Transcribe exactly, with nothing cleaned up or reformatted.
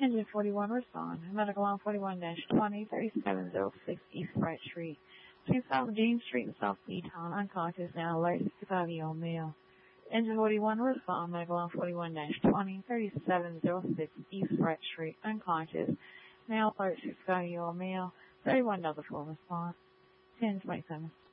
Engine forty-one, respond. Medical on forty-one twenty, thirty-seven oh six East Pratt Street. Between South Dean Street and South Beaton. Unconscious now. Alert sixty-five-year-old male. Engine forty-one, respond. Medical on forty-one twenty, thirty-seven oh six East Pratt Street. Unconscious now. Alert sixty-five-year-old male. thirty-one another full response. ten twenty-seven.